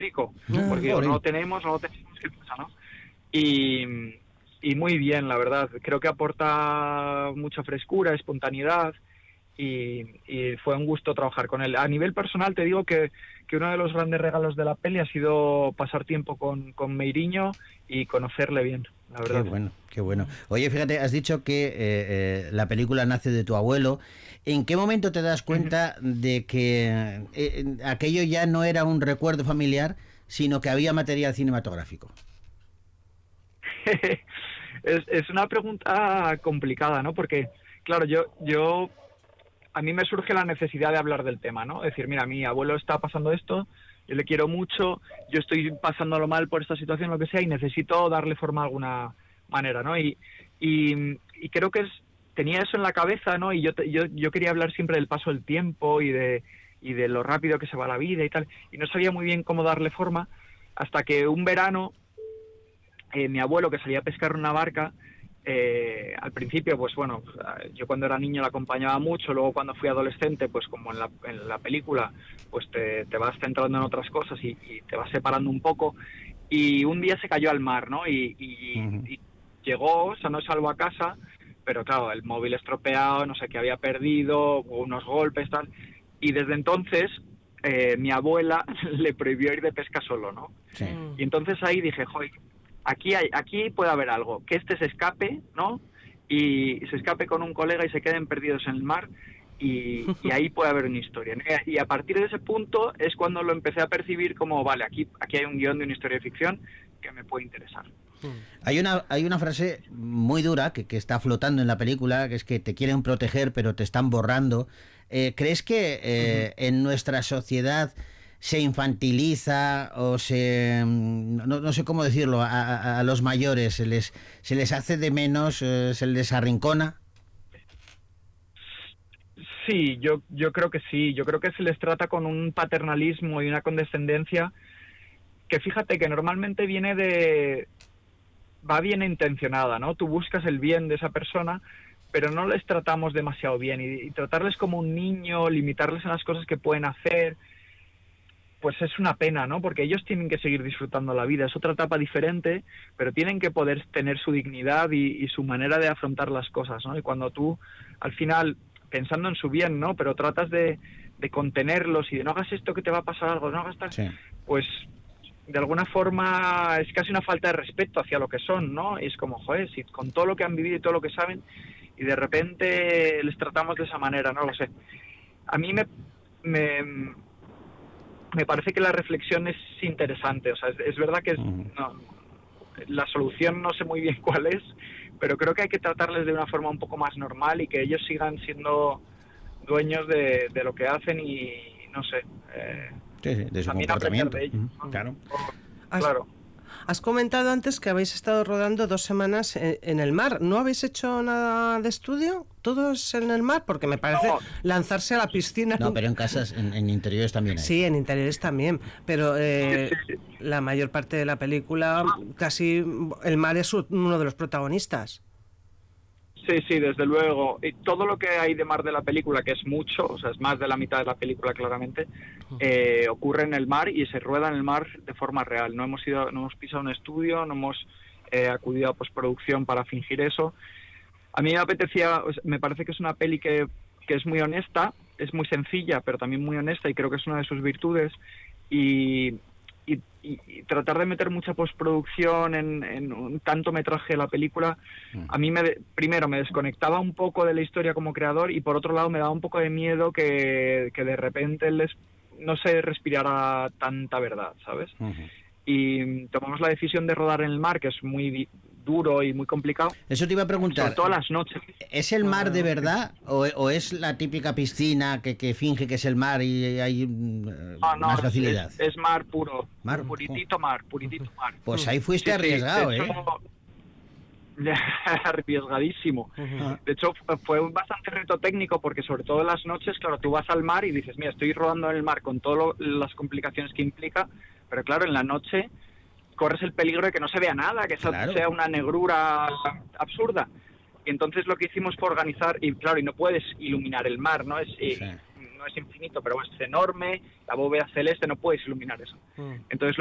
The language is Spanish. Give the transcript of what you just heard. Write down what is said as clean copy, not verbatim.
rico, porque digo, no lo tenemos ¿qué pasa, no? Y muy bien, la verdad. Creo que aporta mucha frescura, espontaneidad, y fue un gusto trabajar con él. A nivel personal te digo que uno de los grandes regalos de la peli ha sido pasar tiempo con Meiriño y conocerle bien, la verdad. Qué bueno, qué bueno. Oye, fíjate, has dicho que la película nace de tu abuelo. ¿En qué momento te das cuenta de que aquello ya no era un recuerdo familiar, sino que había material cinematográfico? Es una pregunta complicada, ¿no? Porque, claro, a mí me surge la necesidad de hablar del tema, ¿no? Decir, mira, mi abuelo está pasando esto, yo le quiero mucho, yo estoy pasándolo mal por esta situación, lo que sea, y necesito darle forma de alguna manera, ¿no? Y creo que tenía eso en la cabeza, ¿no? Y yo quería hablar siempre del paso del tiempo y de lo rápido que se va la vida y tal, y no sabía muy bien cómo darle forma, hasta que un verano mi abuelo, que salía a pescar en una barca, al principio, pues bueno, yo cuando era niño la acompañaba mucho, luego cuando fui adolescente, pues como en la película, pues te vas centrando en otras cosas y te vas separando un poco, y un día se cayó al mar, ¿no? Y llegó sano y salvo a casa, pero claro, el móvil estropeado, no sé qué había perdido, unos golpes, tal, y desde entonces mi abuela le prohibió ir de pesca solo, ¿no? Sí. Y entonces ahí dije, joder, aquí puede haber algo, que este se escape, ¿no? Y se escape con un colega y se queden perdidos en el mar, y ahí puede haber una historia, ¿no? Y a partir de ese punto es cuando lo empecé a percibir como, vale, aquí hay un guión de una historia de ficción que me puede interesar. Hay una frase muy dura que está flotando en la película, que es que te quieren proteger pero te están borrando. ¿Crees que en nuestra sociedad se infantiliza o no sé cómo decirlo, a los mayores se les hace de menos, se les arrincona? Sí, yo creo que sí. Yo creo que se les trata con un paternalismo y una condescendencia que, fíjate, que normalmente va bien intencionada, ¿no? Tú buscas el bien de esa persona, pero no les tratamos demasiado bien, y tratarles como un niño, limitarles en las cosas que pueden hacer, pues es una pena, ¿no? Porque ellos tienen que seguir disfrutando la vida, es otra etapa diferente, pero tienen que poder tener su dignidad y su manera de afrontar las cosas, ¿no? Y cuando tú, al final, pensando en su bien, ¿no? Pero tratas de contenerlos y de no hagas esto que te va a pasar algo, no hagas tal, Sí. pues de alguna forma es casi una falta de respeto hacia lo que son, ¿no? Y es como, joder, si con todo lo que han vivido y todo lo que saben, y de repente les tratamos de esa manera, no lo sé. A mí me parece que la reflexión es interesante, o sea, es verdad que la solución no sé muy bien cuál es, pero creo que hay que tratarles de una forma un poco más normal y que ellos sigan siendo dueños de lo que hacen y no sé, Sí, de su también aprender comportamiento. de ellos, ¿no? Claro. Claro. Has comentado antes que habéis estado rodando 2 semanas en el mar. ¿No habéis hecho nada de estudio? ¿Todo es en el mar? Porque me parece lanzarse a la piscina. No, pero en casas, en interiores también hay. Sí, en interiores también. Pero la mayor parte de la película, casi el mar es uno de los protagonistas. Sí, desde luego. Y todo lo que hay de mar de la película, que es mucho, o sea, es más de la mitad de la película claramente, ocurre en el mar y se rueda en el mar de forma real. No hemos pisado un estudio, no hemos acudido a postproducción para fingir eso. A mí me apetecía, me parece que es una peli que es muy honesta, es muy sencilla, pero también muy honesta, y creo que es una de sus virtudes, y tratar de meter mucha postproducción en un tanto metraje de la película, a mí primero me desconectaba un poco de la historia como creador, y por otro lado me daba un poco de miedo que de repente no se respirara tanta verdad, ¿sabes? Y tomamos la decisión de rodar en el mar, que es muy duro y muy complicado. Eso te iba a preguntar. Sobre todo las noches. ¿Es el mar de verdad o es la típica piscina que finge que es el mar y hay más facilidad? Es mar puro. Puritito mar. Pues ahí fuiste arriesgado, de hecho, arriesgadísimo. De hecho, fue un bastante reto técnico, porque sobre todo en las noches, claro, tú vas al mar y dices, mira, estoy rodando en el mar con todas las complicaciones que implica, pero claro, en la noche corres el peligro de que no se vea nada, que sea una negrura absurda. Y entonces lo que hicimos fue organizar, y claro, y no puedes iluminar el mar, ¿no? No no es infinito, pero es enorme, la bóveda celeste, no puedes iluminar eso. Entonces